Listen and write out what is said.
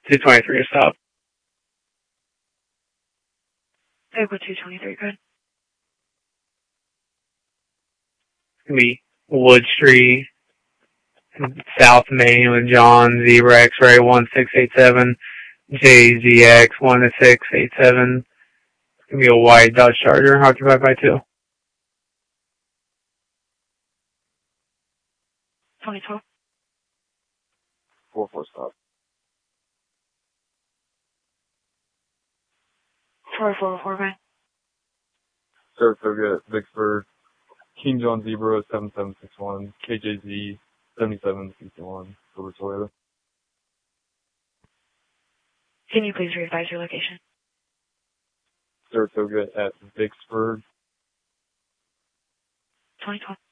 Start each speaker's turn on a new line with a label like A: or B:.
A: 223 to stop.
B: Vehicle 223, good.
A: It's going to be Wood Street, South Main with John, Zebra X-Ray 1687, JZX 1687. It's going to be a white Dodge Charger, occupied by 2.
B: 2012.
C: 4-4 stop.
B: 4404, man.
C: Sir, so good. Vicksburg, King John Zebra 7761, KJZ 7761, Silver Toyota.
B: Can you please re-advise your location?
C: Sir, so good at Vicksburg.
B: 2012.